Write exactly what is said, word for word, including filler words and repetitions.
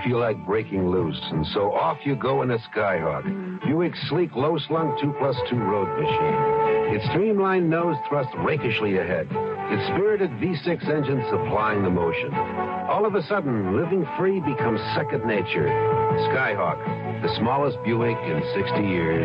feel like breaking loose, and so off you go in a Skyhawk. Buick's sleek, low-slung two plus two road machine. Its streamlined nose thrust rakishly ahead. Its spirited V six engine supplying the motion. All of a sudden, living free becomes second nature. Skyhawk, the smallest Buick in sixty years.